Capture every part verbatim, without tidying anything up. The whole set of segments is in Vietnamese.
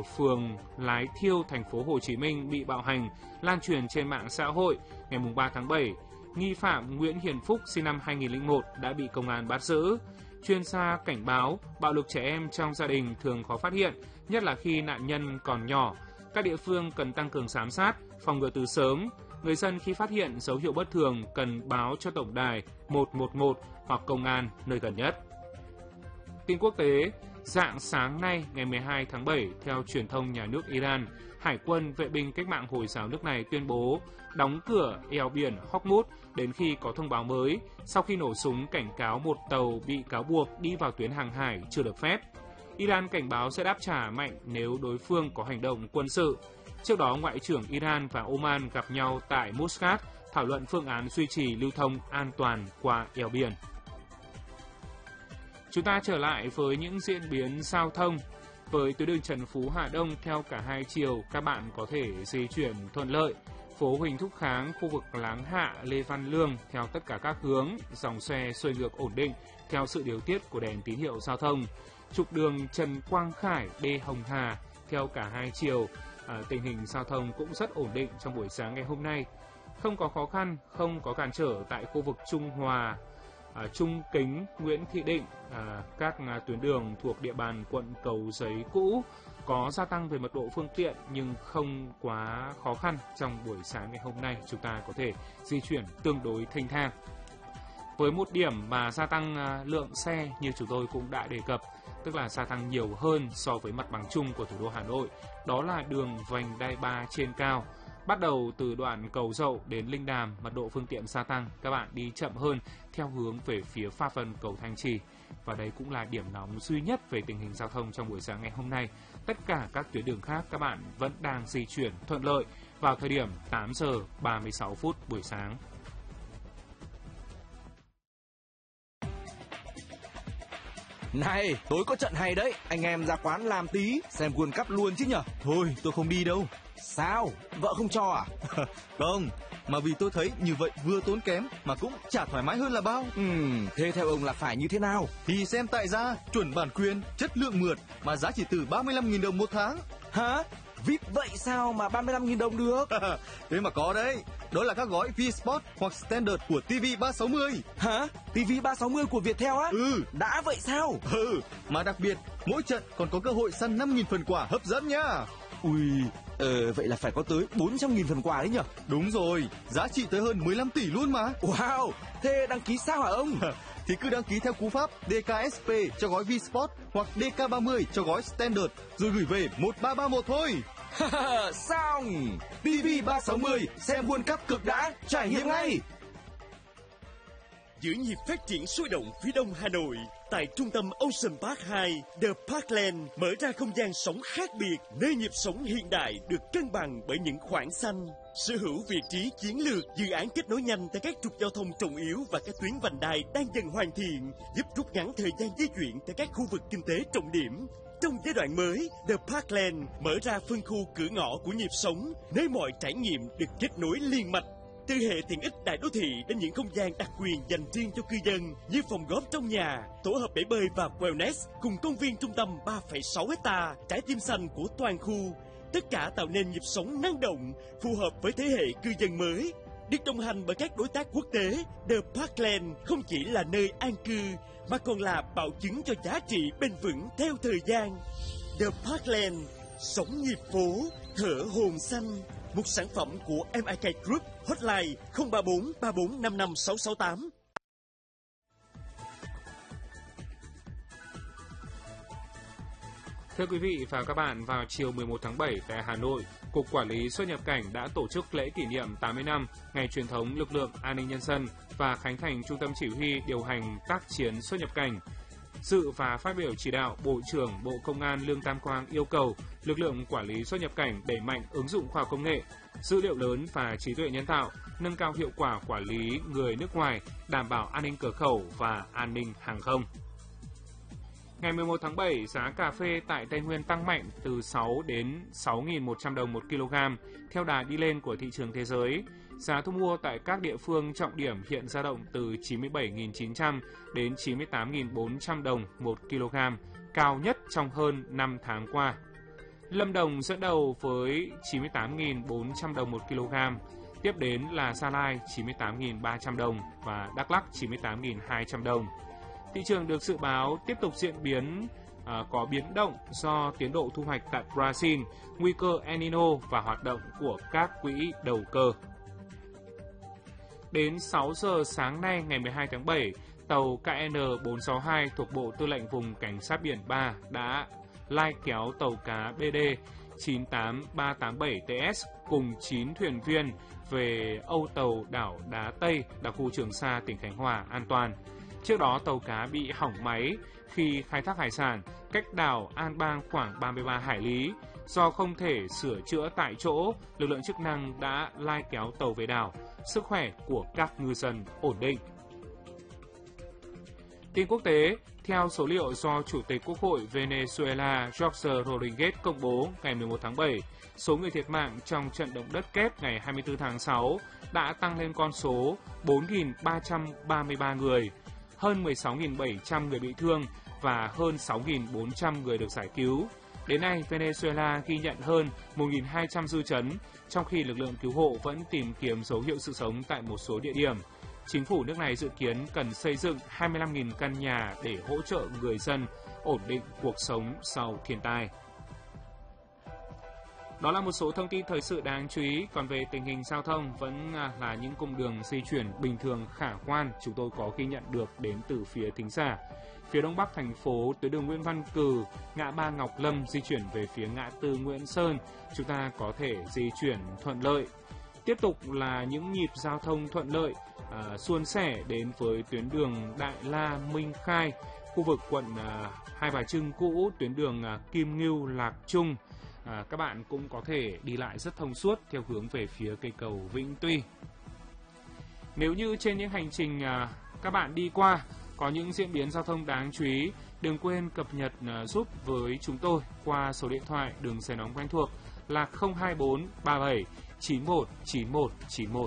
ở phường Lái Thiêu, thành phố Hồ Chí Minh bị bạo hành lan truyền trên mạng xã hội. Ngày ba tháng bảy, nghi phạm Nguyễn Hiền Phúc sinh năm hai nghìn không trăm lẻ một đã bị công an bắt giữ. Chuyên gia cảnh báo bạo lực trẻ em trong gia đình thường khó phát hiện, nhất là khi nạn nhân còn nhỏ. Các địa phương cần tăng cường giám sát, phòng ngừa từ sớm. Người dân khi phát hiện dấu hiệu bất thường cần báo cho tổng đài một một một hoặc công an nơi gần nhất. Tin quốc tế, rạng sáng nay ngày mười hai tháng bảy, theo truyền thông nhà nước Iran, Hải quân vệ binh cách mạng Hồi giáo nước này tuyên bố đóng cửa eo biển Hormuz đến khi có thông báo mới, sau khi nổ súng cảnh cáo một tàu bị cáo buộc đi vào tuyến hàng hải chưa được phép. Iran cảnh báo sẽ đáp trả mạnh nếu đối phương có hành động quân sự. Trước đó, Ngoại trưởng Iran và Oman gặp nhau tại Muscat, thảo luận phương án duy trì lưu thông an toàn qua eo biển. Chúng ta trở lại với những diễn biến giao thông. Với tuyến đường Trần Phú Hà Đông theo cả hai chiều, các bạn có thể di chuyển thuận lợi. Phố Huỳnh Thúc Kháng, khu vực Láng Hạ, Lê Văn Lương theo tất cả các hướng, dòng xe xuôi ngược ổn định theo sự điều tiết của đèn tín hiệu giao thông. Trục đường Trần Quang Khải, Đê Hồng Hà theo cả hai chiều, à, tình hình giao thông cũng rất ổn định trong buổi sáng ngày hôm nay. Không có khó khăn, không có cản trở tại khu vực Trung Hòa, À, Trung Kính, Nguyễn Thị Định, à, các à, tuyến đường thuộc địa bàn quận Cầu Giấy cũ có gia tăng về mật độ phương tiện nhưng không quá khó khăn. Trong buổi sáng ngày hôm nay chúng ta có thể di chuyển tương đối thênh thang. Với một điểm mà gia tăng à, lượng xe như chúng tôi cũng đã đề cập, tức là gia tăng nhiều hơn so với mặt bằng chung của thủ đô Hà Nội, đó là đường vành đai ba trên cao. Bắt đầu từ đoạn Cầu Dậu đến Linh Đàm, mật độ phương tiện gia tăng, các bạn đi chậm hơn theo hướng về phía Pháp Vân, cầu Thanh Trì. Và đây cũng là điểm nóng duy nhất về tình hình giao thông trong buổi sáng ngày hôm nay. Tất cả các tuyến đường khác các bạn vẫn đang di chuyển thuận lợi vào thời điểm tám giờ ba mươi sáu phút buổi sáng. Này, tối có trận hay đấy, anh em ra quán làm tí, xem World Cup luôn chứ nhở? Thôi, tôi không đi đâu. Sao? Vợ không cho à? Không, mà vì tôi thấy như vậy vừa tốn kém mà cũng chả thoải mái hơn là bao. Ừm, thế theo ông là phải như thế nào? Thì xem tại gia, chuẩn bản quyền, chất lượng mượt mà giá chỉ từ ba mươi lăm nghìn đồng một tháng. Hả? vê i pê vậy sao mà ba mươi lăm nghìn đồng được? Thế mà có đấy, đó là các gói V-Sport hoặc Standard của ti vi ba sáu mươi. Hả? ti vi ba sáu mươi của Viettel á? Ừ. Đã vậy sao? Ừ, mà đặc biệt, mỗi trận còn có cơ hội săn năm nghìn phần quà hấp dẫn nhá. Ui, ờ, vậy là phải có tới bốn trăm nghìn phần quà đấy nhở? Đúng rồi, giá trị tới hơn mười lăm tỷ luôn mà. Wow, thế đăng ký sao hả ông? Thì cứ đăng ký theo cú pháp đê ca ét pê cho gói V-Sport hoặc đê ca ba mươi cho gói Standard rồi gửi về một ba ba một thôi. Xong, ti vi ba sáu mươi xem World Cup cực đã, trải nghiệm ngay. Giữa nhịp phát triển sôi động phía đông Hà Nội, tại trung tâm Ocean Park hai, The Parkland mở ra không gian sống khác biệt, nơi nhịp sống hiện đại được cân bằng bởi những khoảng xanh. Sở hữu vị trí chiến lược, dự án kết nối nhanh tại các trục giao thông trọng yếu và các tuyến vành đai đang dần hoàn thiện, giúp rút ngắn thời gian di chuyển tại các khu vực kinh tế trọng điểm. Trong giai đoạn mới, The Parkland mở ra phân khu cửa ngõ của nhịp sống, nơi mọi trải nghiệm được kết nối liên mạch. Từ hệ tiện ích đại đô thị đến những không gian đặc quyền dành riêng cho cư dân như phòng góp trong nhà, tổ hợp bể bơi và wellness cùng công viên trung tâm ba phẩy sáu hectare, trái tim xanh của toàn khu. Tất cả tạo nên nhịp sống năng động, phù hợp với thế hệ cư dân mới. Được đồng hành bởi các đối tác quốc tế, The Parkland không chỉ là nơi an cư mà còn là bảo chứng cho giá trị bền vững theo thời gian. The Parkland, sống nhịp phố, thở hồn xanh. Một sản phẩm của em i ca Group, hotline không ba bốn ba bốn năm năm sáu sáu tám. Thưa quý vị và các bạn, vào chiều mười một tháng bảy tại Hà Nội, Cục Quản lý xuất nhập cảnh đã tổ chức lễ kỷ niệm tám mươi năm Ngày truyền thống lực lượng an ninh nhân dân và khánh thành Trung tâm Chỉ huy điều hành tác chiến xuất nhập cảnh. Dự và phát biểu chỉ đạo, Bộ trưởng Bộ Công an Lương Tam Quang yêu cầu lực lượng quản lý xuất nhập cảnh đẩy mạnh ứng dụng khoa học công nghệ, dữ liệu lớn và trí tuệ nhân tạo, nâng cao hiệu quả quản lý người nước ngoài, đảm bảo an ninh cửa khẩu và an ninh hàng không. Ngày mười một tháng bảy, giá cà phê tại Tây Nguyên tăng mạnh từ sáu đến sáu nghìn một trăm đồng một kg, theo đà đi lên của thị trường thế giới. Giá thu mua tại các địa phương trọng điểm hiện dao động từ chín mươi bảy nghìn chín trăm đến chín mươi tám nghìn bốn trăm đồng một kg, cao nhất trong hơn năm tháng qua. Lâm Đồng dẫn đầu với chín mươi tám nghìn bốn trăm đồng một kg, tiếp đến là Gia Lai chín mươi tám nghìn ba trăm đồng và Đắk Lắk chín mươi tám nghìn hai trăm đồng. Thị trường được dự báo tiếp tục diễn biến à, có biến động do tiến độ thu hoạch tại Brazil, nguy cơ El Nino và hoạt động của các quỹ đầu cơ. Đến sáu giờ sáng nay ngày mười hai tháng bảy, tàu K N bốn sáu hai thuộc Bộ Tư lệnh Vùng Cảnh sát Biển ba đã lai kéo tàu cá B D chín tám ba tám bảy T S cùng chín thuyền viên về âu tàu đảo Đá Tây, đặc khu Trường Sa, tỉnh Khánh Hòa an toàn. Trước đó, tàu cá bị hỏng máy khi khai thác hải sản cách đảo An Bang khoảng ba mươi ba hải lý. Do không thể sửa chữa tại chỗ, lực lượng chức năng đã lai kéo tàu về đảo. Sức khỏe của các ngư dân ổn định. Tin quốc tế, theo số liệu do Chủ tịch Quốc hội Venezuela Jorge Rodríguez công bố ngày mười một tháng bảy, số người thiệt mạng trong trận động đất kép ngày hai mươi tư tháng sáu đã tăng lên con số bốn nghìn ba trăm ba mươi ba người, hơn mười sáu nghìn bảy trăm người bị thương và hơn sáu nghìn bốn trăm người được giải cứu. Đến nay, Venezuela ghi nhận hơn một nghìn hai trăm dư chấn, trong khi lực lượng cứu hộ vẫn tìm kiếm dấu hiệu sự sống tại một số địa điểm. Chính phủ nước này dự kiến cần xây dựng hai mươi lăm nghìn căn nhà để hỗ trợ người dân ổn định cuộc sống sau thiên tai. Đó là một số thông tin thời sự đáng chú ý. Còn về tình hình giao thông vẫn là những cung đường di chuyển bình thường khả quan chúng tôi có ghi nhận được đến từ phía thính giả. Phía đông bắc thành phố, tuyến đường Nguyễn Văn Cừ, ngã ba Ngọc Lâm di chuyển về phía ngã tư Nguyễn Sơn, chúng ta có thể di chuyển thuận lợi. Tiếp tục là những nhịp giao thông thuận lợi, à, suôn sẻ đến với tuyến đường Đại La Minh Khai, khu vực quận à, Hai Bà Trưng cũ, tuyến đường à, Kim Ngưu Lạc Trung. À, các bạn cũng có thể đi lại rất thông suốt theo hướng về phía cây cầu Vĩnh Tuy. Nếu như trên những hành trình à, các bạn đi qua có những diễn biến giao thông đáng chú ý, đừng quên cập nhật à, giúp với chúng tôi qua số điện thoại đường dây nóng quen thuộc là không hai bốn ba bảy chín một chín một chín một.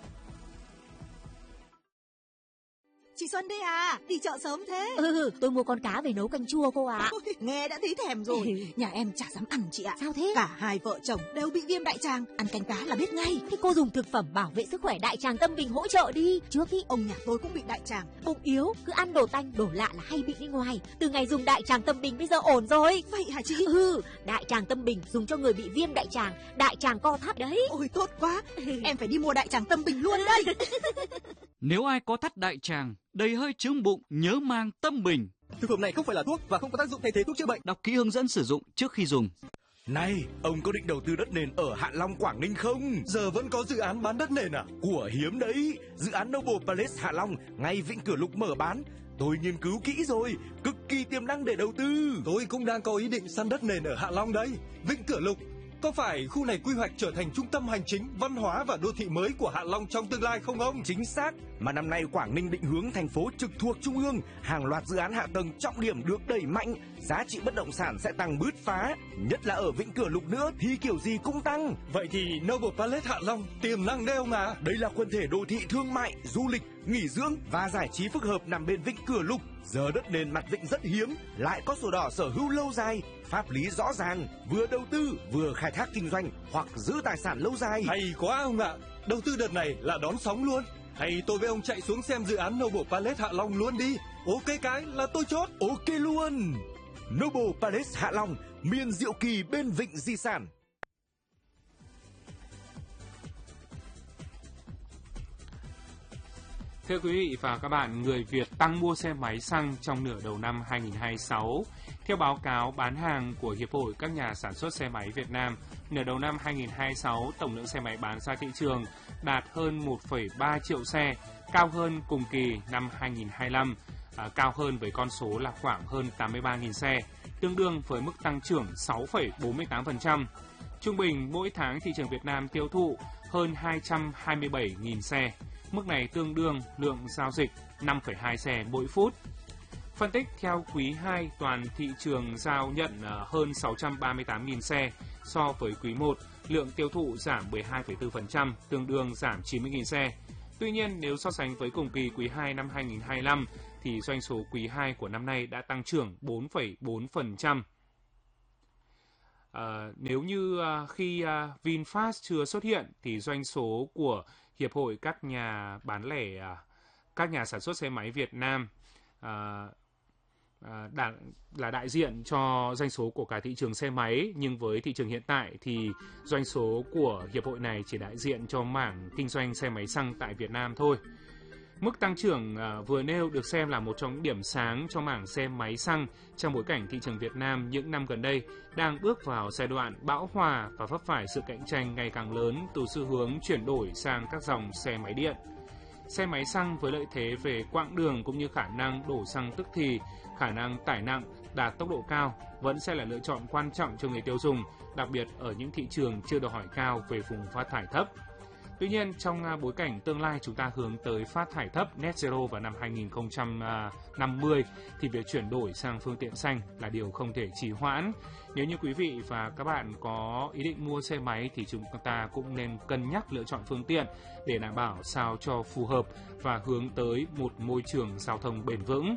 Chị Xuân đây à, đi chợ sớm thế. Ừ, tôi mua con cá về nấu canh chua cô ạ. À. Ôi, nghe đã thấy thèm rồi. Nhà em chả dám ăn chị ạ. Sao thế? Cả hai vợ chồng đều bị viêm đại tràng, ăn canh cá là biết ngay. Thế cô dùng thực phẩm bảo vệ sức khỏe Đại Tràng Tâm Bình hỗ trợ đi. Trước ý, ông nhà tôi cũng bị đại tràng, bụng yếu, cứ ăn đồ tanh, đồ lạ là hay bị đi ngoài. Từ ngày dùng Đại Tràng Tâm Bình bây giờ ổn rồi. Vậy hả chị? Ừ, Đại Tràng Tâm Bình dùng cho người bị viêm đại tràng, đại tràng co thắt đấy. Ôi tốt quá, em phải đi mua Đại Tràng Tâm Bình luôn đây. Nếu ai có thắt đại tràng, đầy hơi chướng bụng, nhớ mang Tâm Bình. Thực phẩm này không phải là thuốc và không có tác dụng thay thế thuốc chữa bệnh. Đọc kỹ hướng dẫn sử dụng trước khi dùng. Này, ông có định đầu tư đất nền ở Hạ Long, Quảng Ninh không? Giờ vẫn có dự án bán đất nền à? Của hiếm đấy, dự án Noble Palace Hạ Long ngay Vĩnh Cửa Lục mở bán. Tôi nghiên cứu kỹ rồi, cực kỳ tiềm năng để đầu tư. Tôi cũng đang có ý định săn đất nền ở Hạ Long đấy. Vĩnh Cửa Lục, có phải khu này quy hoạch trở thành trung tâm hành chính, văn hóa và đô thị mới của Hạ Long trong tương lai không ông? Chính xác, mà năm nay Quảng Ninh định hướng thành phố trực thuộc Trung ương, hàng loạt dự án hạ tầng trọng điểm được đẩy mạnh, giá trị bất động sản sẽ tăng bứt phá, nhất là ở Vĩnh Cửa Lục nữa thì kiểu gì cũng tăng. Vậy thì Noble Palace Hạ Long tiềm năng đấy ông à? Đây là quần thể đô thị thương mại, du lịch, nghỉ dưỡng và giải trí phức hợp nằm bên Vĩnh Cửa Lục. Giờ đất nền mặt vịnh rất hiếm, lại có sổ đỏ sở hữu lâu dài, pháp lý rõ ràng, vừa đầu tư vừa khai thác kinh doanh hoặc giữ tài sản lâu dài. Hay quá ông ạ, đầu tư đợt này là đón sóng luôn. Hay tôi với ông chạy xuống xem dự án Noble Palace Hạ Long luôn đi. Ok cái là tôi chốt. Ok luôn. Noble Palace Hạ Long, miền diệu kỳ bên vịnh di sản. Thưa quý vị và các bạn, người Việt tăng mua xe máy xăng trong nửa đầu năm hai nghìn không trăm hai mươi sáu. Theo báo cáo bán hàng của Hiệp hội các nhà sản xuất xe máy Việt Nam, nửa đầu năm hai nghìn không trăm hai mươi sáu, tổng lượng xe máy bán ra thị trường đạt hơn một phẩy ba triệu xe, cao hơn cùng kỳ năm hai nghìn không trăm hai mươi lăm, à, cao hơn với con số là khoảng hơn tám mươi ba nghìn xe, tương đương với mức tăng trưởng sáu phẩy bốn mươi tám phần trăm. Trung bình mỗi tháng thị trường Việt Nam tiêu thụ hơn hai trăm hai mươi bảy nghìn xe. Mức này tương đương lượng giao dịch năm phẩy hai xe mỗi phút. Phân tích theo quý hai, toàn thị trường giao nhận hơn sáu trăm ba mươi tám nghìn xe. So với quý một, lượng tiêu thụ giảm mười hai phẩy bốn phần trăm, tương đương giảm chín mươi nghìn xe. Tuy nhiên, nếu so sánh với cùng kỳ quý hai năm hai nghìn không trăm hai mươi lăm, thì doanh số quý hai của năm nay đã tăng trưởng bốn phẩy bốn phần trăm. À, nếu như à, khi à, VinFast chưa xuất hiện thì doanh số của Hiệp hội các nhà bán lẻ, à, các nhà sản xuất xe máy Việt Nam à, à, đã, là đại diện cho doanh số của cả thị trường xe máy, nhưng với thị trường hiện tại thì doanh số của hiệp hội này chỉ đại diện cho mảng kinh doanh xe máy xăng tại Việt Nam thôi. Mức tăng trưởng à, vừa nêu được xem là một trong những điểm sáng cho mảng xe máy xăng trong bối cảnh thị trường Việt Nam những năm gần đây đang bước vào giai đoạn bão hòa và vấp phải sự cạnh tranh ngày càng lớn từ xu hướng chuyển đổi sang các dòng xe máy điện. Xe máy xăng với lợi thế về quãng đường cũng như khả năng đổ xăng tức thì, khả năng tải nặng, đạt tốc độ cao vẫn sẽ là lựa chọn quan trọng cho người tiêu dùng, đặc biệt ở những thị trường chưa đòi hỏi cao về vùng phát thải thấp. Tuy nhiên, trong bối cảnh tương lai chúng ta hướng tới phát thải thấp net zero vào năm hai nghìn không trăm năm mươi thì việc chuyển đổi sang phương tiện xanh là điều không thể trì hoãn. Nếu như quý vị và các bạn có ý định mua xe máy thì chúng ta cũng nên cân nhắc lựa chọn phương tiện để đảm bảo sao cho phù hợp và hướng tới một môi trường giao thông bền vững.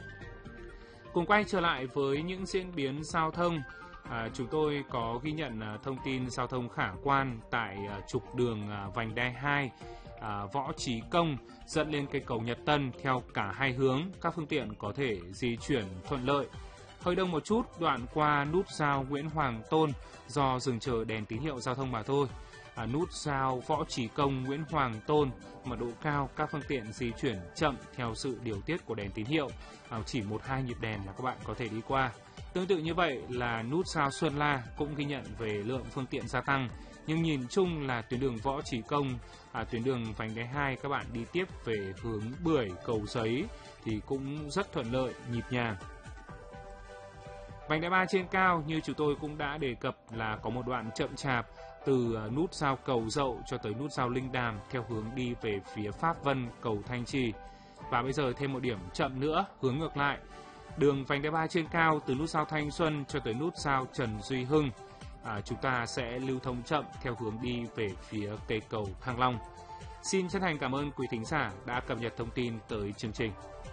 Cùng quay trở lại với những diễn biến giao thông, À, chúng tôi có ghi nhận à, thông tin giao thông khả quan tại à, trục đường à, vành đai hai à, Võ Trí Công dẫn lên cây cầu Nhật Tân theo cả hai hướng, các phương tiện có thể di chuyển thuận lợi. Hơi đông một chút đoạn qua nút giao Nguyễn Hoàng Tôn do dừng chờ đèn tín hiệu giao thông mà thôi. À, nút giao Võ Trí Công Nguyễn Hoàng Tôn mật độ cao, các phương tiện di chuyển chậm theo sự điều tiết của đèn tín hiệu, à, chỉ một hai nhịp đèn là các bạn có thể đi qua. Tương tự như vậy là nút giao Xuân La cũng ghi nhận về lượng phương tiện gia tăng, nhưng nhìn chung là tuyến đường Võ Trí Công, à, tuyến đường vành đai hai các bạn đi tiếp về hướng Bưởi, Cầu Giấy thì cũng rất thuận lợi, nhịp nhàng. Vành đai ba trên cao như chúng tôi cũng đã đề cập là có một đoạn chậm chạp từ nút giao Cầu Dậu cho tới nút giao Linh Đàm theo hướng đi về phía Pháp Vân, cầu Thanh Trì. Và bây giờ thêm một điểm chậm nữa hướng ngược lại. Đường vành đai ba trên cao từ nút giao Thanh Xuân cho tới nút giao Trần Duy Hưng, à, chúng ta sẽ lưu thông chậm theo hướng đi về phía cây cầu Thăng Long. Xin chân thành cảm ơn quý thính giả đã cập nhật thông tin tới chương trình.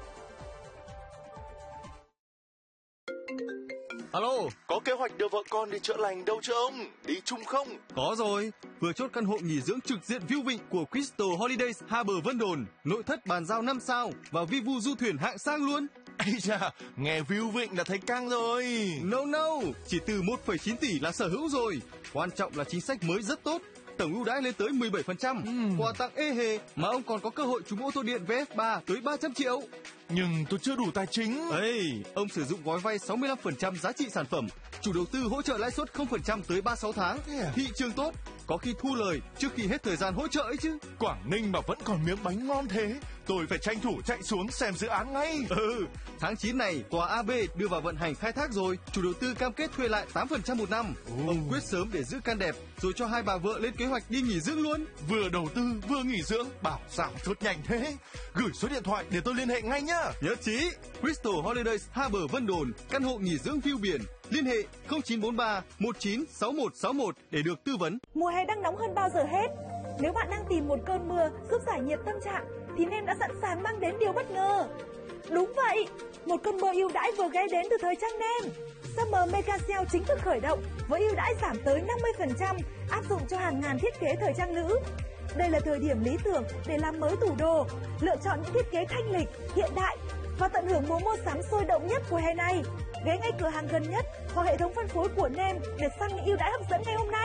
Alo, có kế hoạch đưa vợ con đi chữa lành đâu chưa ông? Đi chung không? Có rồi, vừa chốt căn hộ nghỉ dưỡng trực diện view vịnh của Crystal Holidays Harbour Vân Đồn, nội thất bàn giao năm sao và vi vu du thuyền hạng sang luôn. Ây da, nghe view vịnh là thấy căng rồi. No no, chỉ từ một phẩy chín tỷ là sở hữu rồi. Quan trọng là chính sách mới rất tốt. Tổng ưu đãi lên tới mười bảy phần trăm, uhm. quà tặng ê hề mà ông còn có cơ hội trúng ô tô điện vê ép ba tới ba trăm triệu. Nhưng tôi chưa đủ tài chính. Ê, ông sử dụng gói vay sáu mươi lăm phần trăm giá trị sản phẩm, chủ đầu tư hỗ trợ lãi suất không phần trăm tới ba mươi sáu tháng. Yeah. Thị trường tốt, có khi thu lời trước khi hết thời gian hỗ trợ ấy chứ. Quảng Ninh mà vẫn còn miếng bánh ngon thế, tôi phải tranh thủ chạy xuống xem dự án ngay. Ừ, tháng chín này tòa a bê đưa vào vận hành khai thác rồi, chủ đầu tư cam kết thuê lại tám phần trăm một năm. Ừ. Ông quyết sớm để giữ căn đẹp, rồi cho hai bà vợ lên kế hoạch đi nghỉ dưỡng luôn. Vừa đầu tư vừa nghỉ dưỡng, bảo sao chốt nhanh thế. Gửi số điện thoại để tôi liên hệ ngay nhá. Nhất trí. Crystal Holidays Harbour Vân Đồn, căn hộ nghỉ dưỡng view biển. Liên hệ không chín bốn ba một chín sáu một sáu một để được tư vấn. Mùa hè đang nóng hơn bao giờ hết. Nếu bạn đang tìm một cơn mưa giúp giải nhiệt tâm trạng thì Nem đã sẵn sàng mang đến điều bất ngờ. Đúng vậy, một cơn mưa ưu đãi vừa ghé đến từ thời trang Nem. Summer Mega Sale chính thức khởi động với ưu đãi giảm tới năm mươi phần trăm áp dụng cho hàng ngàn thiết kế thời trang nữ. Đây là thời điểm lý tưởng để làm mới tủ đồ, lựa chọn những thiết kế thanh lịch, hiện đại và tận hưởng mùa mua sắm sôi động nhất của hè này. Ghé ngay cửa hàng gần nhất hoặc hệ thống phân phối của Nem để săn những ưu đãi hấp dẫn ngày hôm nay.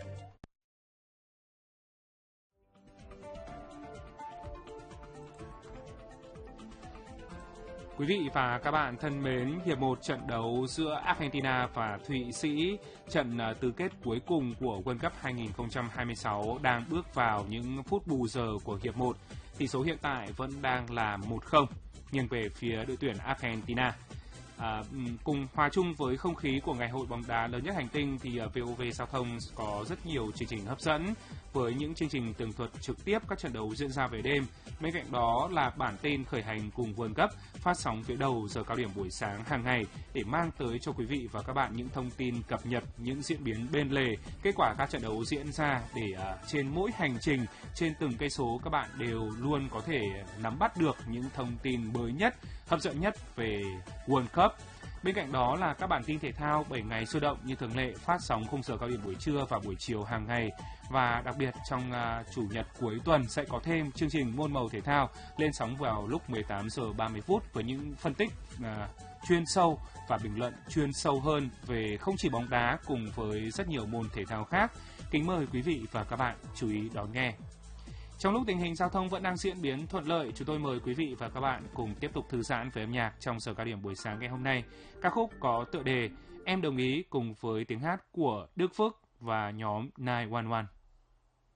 Quý vị và các bạn thân mến, hiệp một trận đấu giữa Argentina và Thụy Sĩ, trận tứ kết cuối cùng của World Cup hai không hai sáu đang bước vào những phút bù giờ của hiệp một. Tỷ số hiện tại vẫn đang là một không, nghiêng về phía đội tuyển Argentina. À, cùng hòa chung với không khí của ngày hội bóng đá lớn nhất hành tinh thì vê o vê Giao thông có rất nhiều chương trình hấp dẫn với những chương trình tường thuật trực tiếp các trận đấu diễn ra về đêm. Bên cạnh đó là bản tin khởi hành cùng World Cup phát sóng phía đầu giờ cao điểm buổi sáng hàng ngày để mang tới cho quý vị và các bạn những thông tin cập nhật, những diễn biến bên lề, kết quả các trận đấu diễn ra để uh, trên mỗi hành trình, trên từng cây số các bạn đều luôn có thể nắm bắt được những thông tin mới nhất, hấp dẫn nhất về World Cup. Bên cạnh đó là các bản tin thể thao bảy ngày sôi động như thường lệ phát sóng khung giờ cao điểm buổi trưa và buổi chiều hàng ngày. Và đặc biệt trong uh, chủ nhật cuối tuần sẽ có thêm chương trình Muôn màu thể thao lên sóng vào lúc mười tám giờ ba mươi phút với những phân tích uh, chuyên sâu và bình luận chuyên sâu hơn về không chỉ bóng đá cùng với rất nhiều môn thể thao khác. Kính mời quý vị và các bạn chú ý đón nghe. Trong lúc tình hình giao thông vẫn đang diễn biến thuận lợi, chúng tôi mời quý vị và các bạn cùng tiếp tục thư giãn với âm nhạc trong giờ cao điểm buổi sáng ngày hôm nay. Ca khúc có tựa đề Em Đồng Ý cùng với tiếng hát của Đức Phước và nhóm chín một một.